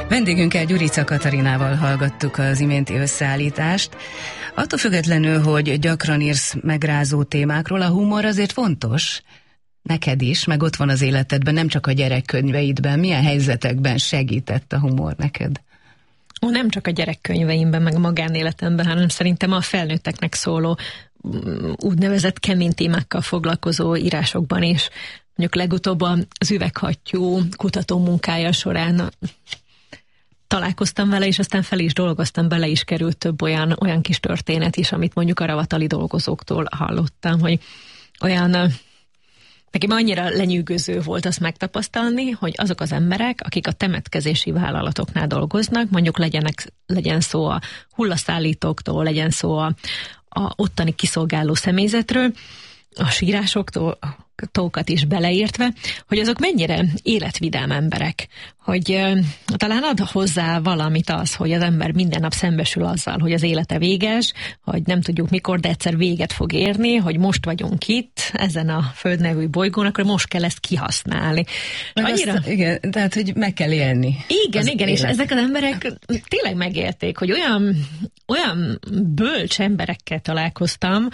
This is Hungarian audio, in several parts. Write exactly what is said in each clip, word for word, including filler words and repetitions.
Vendégünkkel, Gyurica Katarinával hallgattuk az iménti összeállítást. Attól függetlenül, hogy gyakran írsz megrázó témákról, a humor azért fontos neked is, meg ott van az életedben, nem csak a gyerekkönyveidben. Milyen helyzetekben segített a humor neked? Ó, nem csak a gyerekkönyveimben, meg a magánéletemben, hanem szerintem a felnőtteknek szóló úgynevezett kemény témákkal foglalkozó írásokban is. Mondjuk legutóbb az Üveghattyú kutató munkája során találkoztam vele, és aztán fel is dolgoztam, bele is került több olyan, olyan kis történet is, amit mondjuk a ravatali dolgozóktól hallottam, hogy olyan, nekem annyira lenyűgöző volt azt megtapasztalni, hogy azok az emberek, akik a temetkezési vállalatoknál dolgoznak, mondjuk legyenek, legyen szó a hullaszállítóktól, legyen szó a, a ottani kiszolgáló személyzetről, a sírásoktól, tókat is beleértve, hogy azok mennyire életvidám emberek, hogy uh, talán ad hozzá valamit az, hogy az ember minden nap szembesül azzal, hogy az élete véges, hogy nem tudjuk mikor, de egyszer véget fog érni, hogy most vagyunk itt, ezen a földnevű bolygón, akkor most kell ezt kihasználni. Annyira... Azt, igen, tehát, hogy meg kell élni. Igen, igen, élet. És ezek az emberek tényleg megélték, hogy olyan, olyan bölcs emberekkel találkoztam,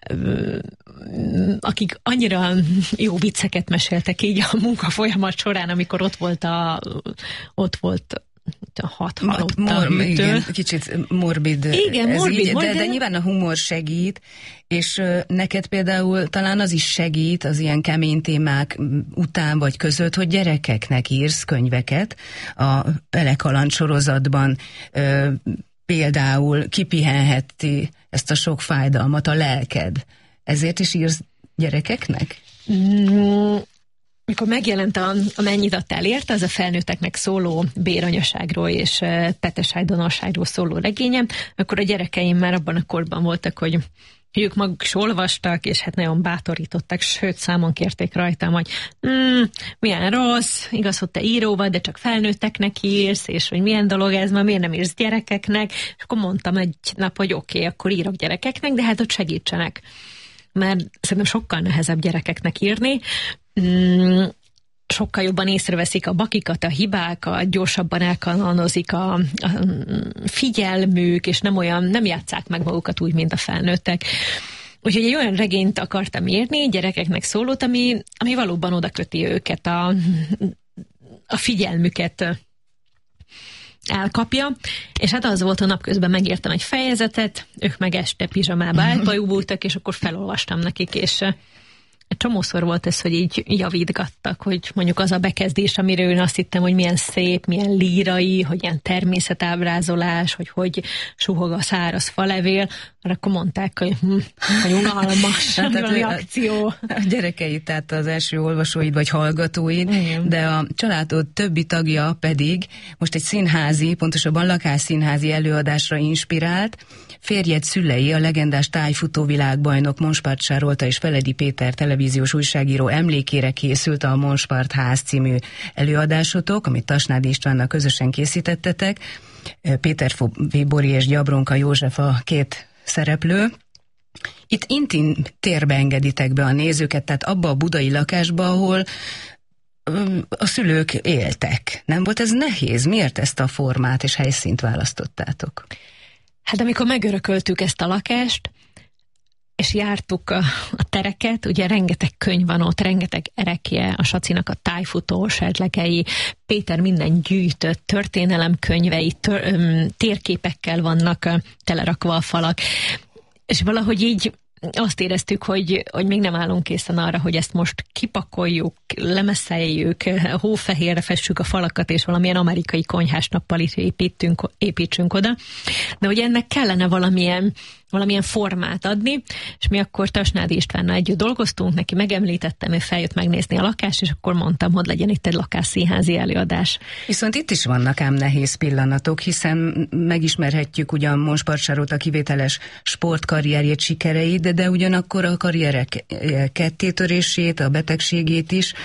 akik annyira jó vicceket meséltek így a munka folyamat során, amikor ott volt a ott volt a hat halott Mor- igen, kicsit morbid. Igen, ez morbid. Így, morbid de, de nyilván a humor segít, és neked például talán az is segít az ilyen kemény témák után vagy között, hogy gyerekeknek írsz könyveket. A Pelekaland sorozatban ö, például kipihenheti ezt a sok fájdalmat a lelked. Ezért is írsz gyerekeknek? Mm. Mikor megjelent a, a Mennyit adtál érte, az a felnőtteknek szóló béranyaságról és tetesájdonosságról szóló regényem, akkor a gyerekeim már abban a korban voltak, hogy ők maguk is olvastak, és hát nagyon bátorítottak, sőt számon kérték rajtam, hogy mm, milyen rossz, igaz, hogy te író vagy, de csak felnőtteknek írsz, és hogy milyen dolog ez, már miért nem írsz gyerekeknek, és akkor mondtam egy nap, hogy oké, okay, akkor írok gyerekeknek, de hát ott segítsenek. Mert szerintem sokkal nehezebb gyerekeknek írni, mm, sokkal jobban észreveszik a bakikat, a hibákat, gyorsabban elkanalnozik a, a figyelmük, és nem olyan, nem játsszák meg magukat úgy, mint a felnőttek. Úgyhogy egy olyan regényt akartam írni, gyerekeknek szólót, ami, ami valóban oda köti őket, a, a figyelmüket elkapja, és hát az volt, a napközben megírtam egy fejezetet, ők meg este pizsamába elbajúbultak, és akkor felolvastam nekik, és egy csomószor volt ez, hogy így javítgattak, hogy mondjuk az a bekezdés, amiről én azt hittem, hogy milyen szép, milyen lírai, hogy ilyen természetábrázolás, hogy hogy suhog a száraz falevél, arra akkor mondták, hogy, hm, hogy unalmas, hát, valami a, akció. A gyerekeid, tehát az első olvasóid vagy hallgatóid, igen. De a családod többi tagja pedig most egy színházi, pontosabban lakásszínházi előadásra inspirált. Férjed szülei, a legendás tájfutó világbajnok Monspart Sárolta és Feledi Péter televíziós újságíró emlékére készült a Monspart ház című előadásotok, amit Tasnádi Istvánnal közösen készítettetek. Péter Bori és Gyabronka József a két szereplő. Itt intim térbe engeditek be a nézőket, tehát abba a budai lakásba, ahol a szülők éltek. Nem volt ez nehéz? Miért ezt a formát és helyszínt választottátok? Hát amikor megörököltük ezt a lakást, és jártuk a, a tereket, ugye rengeteg könyv van ott, rengeteg erekje, a Sacinak a tájfutó serlegei, Péter minden gyűjtött történelemkönyvei, tör, öm, térképekkel vannak ö, telerakva a falak, és valahogy így azt éreztük, hogy, hogy még nem állunk készen arra, hogy ezt most kipakoljuk, lemeszeljük, hófehérre fessük a falakat, és valamilyen amerikai konyhás nappal itt építünk, építsünk oda. De hogy ennek kellene valamilyen, valamilyen formát adni, és mi akkor Tasnádi Istvánnal együtt dolgoztunk, neki megemlítettem, ő feljött megnézni a lakást, és akkor mondtam, hogy legyen itt egy lakásszínházi előadás. Viszont itt is vannak ám nehéz pillanatok, hiszen megismerhetjük ugyan Monspart Sárolta kivételes sportkarrierjét, sikereit, de, de ugyanakkor a karrierek kettétörését, a betegségét is.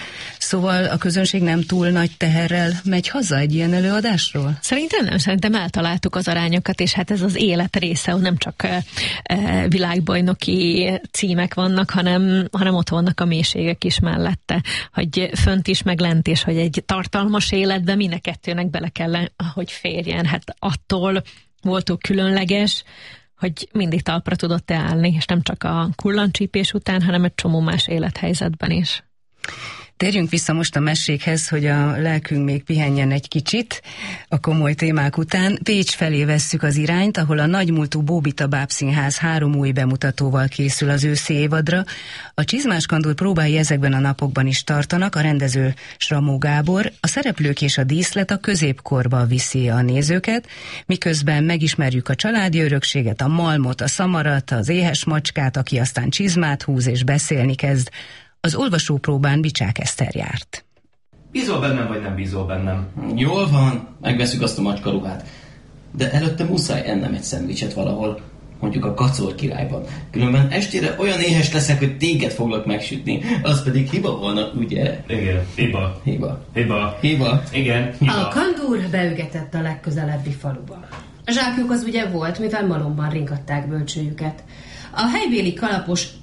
Szóval a közönség nem túl nagy teherrel megy haza egy ilyen előadásról? Szerintem nem, szerintem eltaláltuk az arányokat, és hát ez az élet része, hogy nem csak e, e, világbajnoki címek vannak, hanem, hanem ott vannak a mélységek is mellette, hogy fönt is, meg lent is, hogy egy tartalmas életben mind a kettőnek bele kell, hogy férjen. Hát attól voltunk különleges, hogy mindig talpra tudott állni, és nem csak a kullancsípés után, hanem egy csomó más élethelyzetben is. Térjünk vissza most a mesékhez, hogy a lelkünk még pihenjen egy kicsit a komoly témák után. Pécs felé vesszük az irányt, ahol a nagymúltú Bóbita Bábszínház három új bemutatóval készül az őszi évadra. A Csizmás Kandúr próbái ezekben a napokban is tartanak, a rendező Sramó Gábor, a szereplők és a díszlet a középkorba viszi a nézőket, miközben megismerjük a családi örökséget, a malmot, a szamarat, az éhes macskát, aki aztán csizmát húz és beszélni kezd. Az olvasópróbán Bicsák Eszter járt. Bízol bennem, vagy nem bízol bennem? Jól van, megveszük azt a macskaruhát. De előtte muszáj ennem egy szendvicset valahol, mondjuk a Kacor királyban. Különben estére olyan éhes leszek, hogy téged foglak megsütni. Az pedig hiba volna, ugye? Igen, hiba. Hiba. Hiba. Hiba. Igen, hiba. A kandúr beügetett a legközelebbi faluba. A zsákjuk az ugye volt, mivel malomban ringatták bölcsőjüket. A helybéli kalapos